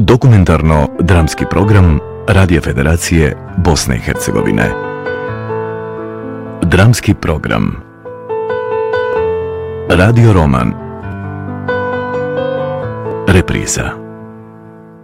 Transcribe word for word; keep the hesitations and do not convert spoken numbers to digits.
Dokumentarno-dramski program Radio Federacije Bosne i Hercegovine. Dramski program Radio Roman. Repriza.